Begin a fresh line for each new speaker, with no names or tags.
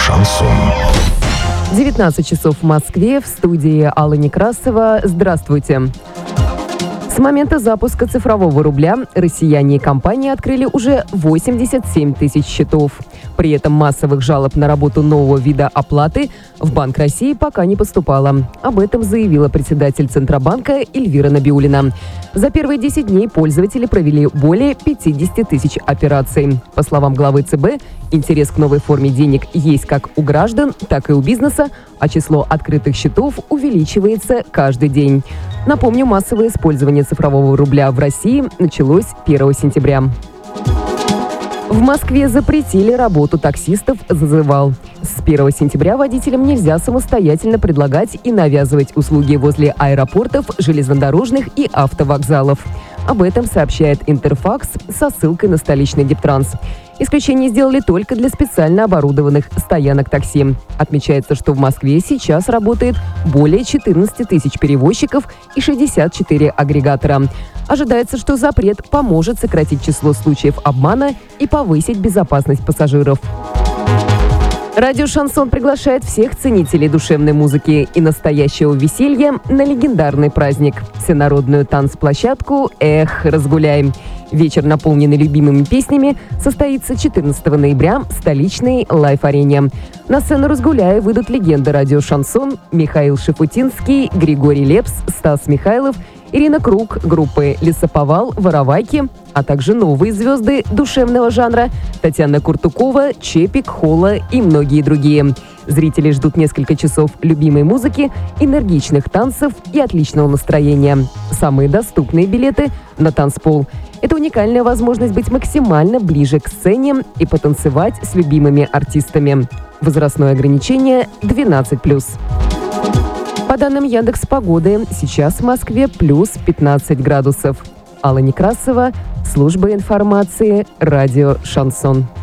Шансон.
19 часов в Москве, в студии Алла Некрасова. Здравствуйте. С момента запуска цифрового рубля россияне и компании открыли уже 87 тысяч счетов. При этом массовых жалоб на работу нового вида оплаты в Банк России пока не поступало. Об этом заявила председатель Центробанка Эльвира Набиуллина. За первые 10 дней пользователи провели более 50 тысяч операций. По словам главы ЦБ, интерес к новой форме денег есть как у граждан, так и у бизнеса, а число открытых счетов увеличивается каждый день. Напомню, массовое использование цифрового рубля в России началось 1 сентября. В Москве запретили работу таксистов «Зазывал». С 1 сентября водителям нельзя самостоятельно предлагать и навязывать услуги возле аэропортов, железнодорожных и автовокзалов. Об этом сообщает Интерфакс со ссылкой на столичный Дептранс. Исключение сделали только для специально оборудованных стоянок такси. Отмечается, что в Москве сейчас работает более 14 тысяч перевозчиков и 64 агрегатора. Ожидается, что запрет поможет сократить число случаев обмана и повысить безопасность пассажиров. Радио «Шансон» приглашает всех ценителей душевной музыки и настоящего веселья на легендарный праздник – всенародную танцплощадку «Эх, разгуляй». Вечер, наполненный любимыми песнями, состоится 14 ноября в столичной Лайф-арене. На сцену «Разгуляй» выйдут легенды радио «Шансон» Михаил Шафутинский, Григорий Лепс, Стас Михайлов, Ирина Круг, группы «Лесоповал», «Воровайки», а также новые звезды душевного жанра Татьяна Куртукова, Чепик, Холла и многие другие. Зрители ждут несколько часов любимой музыки, энергичных танцев и отличного настроения. Самые доступные билеты на танцпол. Это уникальная возможность быть максимально ближе к сцене и потанцевать с любимыми артистами. Возрастное ограничение 12+. По данным Яндекс.Погоды, сейчас в Москве плюс 15 градусов. Алла Некрасова, служба информации, радио «Шансон».